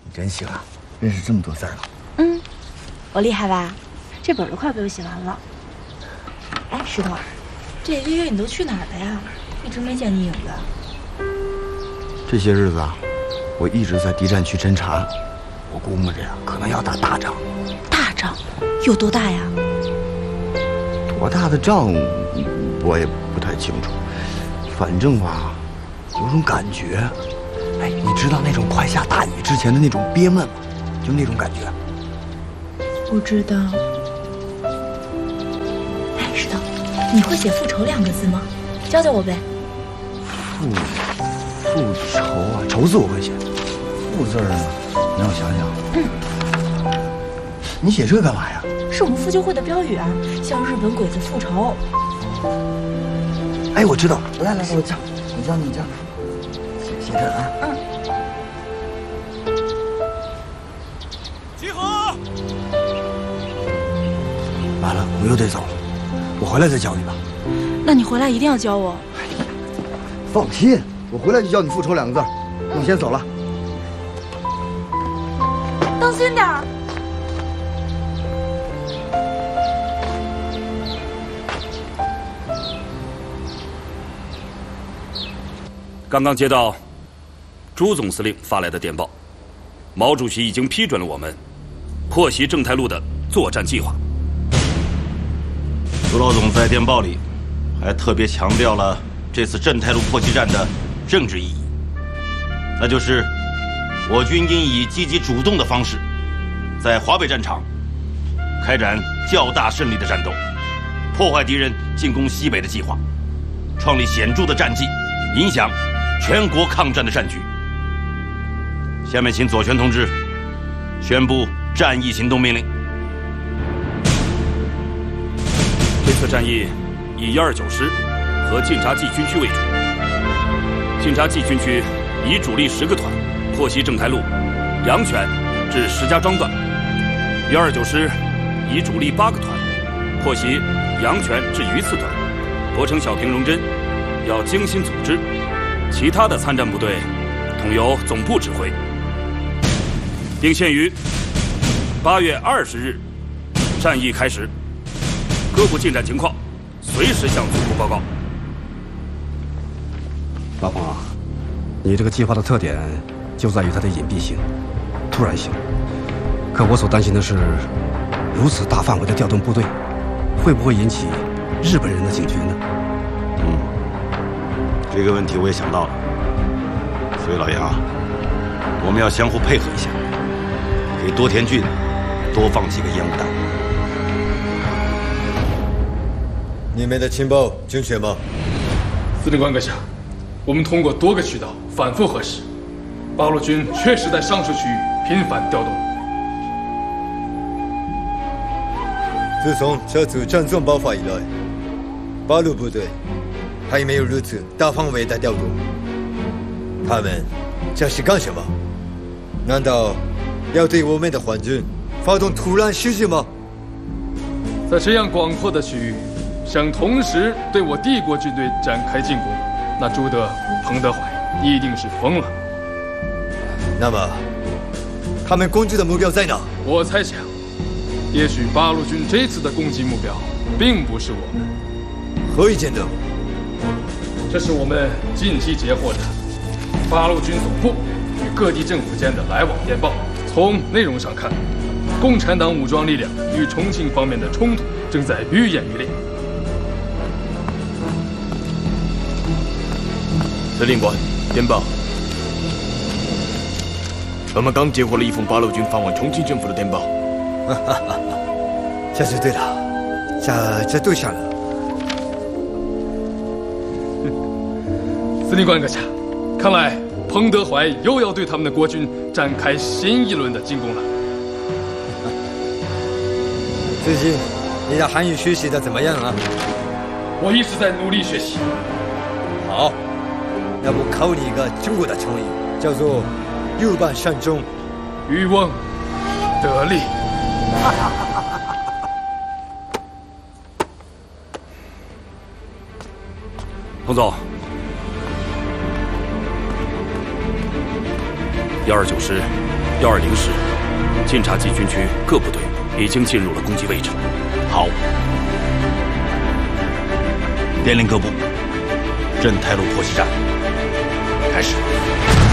你真行啊，认识这么多字儿了。 嗯，我厉害吧？这本都快被我写完了。哎，石头，这1个月你都去哪儿了呀？一直没见你影子。 这些日子啊，我一直在敌占区侦察，我估摸着呀，可能要打大仗。 大仗？有多大呀？ 多大的仗，我也不太清楚。反正吧，有种感觉。哎，你知道那种快下大雨之前的那种憋闷吗？就那种感觉。 不知道。哎，石头，你会写复仇2个字吗？教教我呗。 复仇啊，仇字我会写。复字呢，你让我想想。你写这个干嘛呀？ 是我们复救会的标语啊，向日本鬼子复仇。 哎，我知道了，来，我教你教。写这啊。 集合！ 完了，我又得走了，我回来再教你吧。 那你回来一定要教我。 放心，我回来就教你复仇2个字。我先走了。 当心点儿。 刚刚接到朱总司令发来的电报，毛主席已经批准了我们破袭正太路的作战计划。 朱老总在电报里还特别强调了这次正太路破袭战的政治意义，那就是我军应以积极主动的方式，在华北战场开展较大胜利的战斗，破坏敌人进攻西北的计划，创立显著的战绩，影响全国抗战的战局。下面请左权同志宣布战役行动命令。 这次战役以129师和晋察冀军区为主，晋察冀军区以主力10个团破袭正太路、阳泉至石家庄段；129师以主力8个团破袭阳泉至榆次段，夺城小平、荣臻，要精心组织。其他的参战部队统由总部指挥，并限于8月20日战役开始，各部进展情况随时向总部报告。 老彭啊，你这个计划的特点就在于它的隐蔽性、突然性。可我所担心的是，如此大范围的调动部队，会不会引起日本人的警觉呢？ 这个问题我也想到了，所以老杨啊，我们要相互配合一下，给多田郡多放几个烟雾弹。 你们的情报正确吗？ 司令官阁下，我们通过多个渠道反复核实，八路军确实在上述区域频繁调动。 自从这次战争爆发以来，八路部队还没有如此大范围的调动。他们这是干什么？难道要对我们的环境发动突然袭击吗？ 在这样广阔的区域，想同时对我帝国军队展开进攻，那朱德、彭德怀一定是疯了。 那么，他们攻击的目标在哪？ 我猜想，也许八路军这次的攻击目标并不是我们。 何以见得？ 这是我们近期截获的八路军总部与各地政府间的来往电报。从内容上看，共产党武装力量与重庆方面的冲突正在愈演愈烈。 司令官，电报。我们刚接获了一封八路军发往重庆政府的电报。 这就对了，这对上了。 司令官阁下，看来彭德怀又要对他们的国军展开新一轮的进攻了。 最近你的韩语学习的怎么样啊？ 我一直在努力学习。 好，那我考你一个中国的成语，叫做右半善终， 渔翁得利。 彭总，129师 120师、晋察冀军区各部队已经进入了攻击位置。 好，电令各部，镇台路破袭战开始。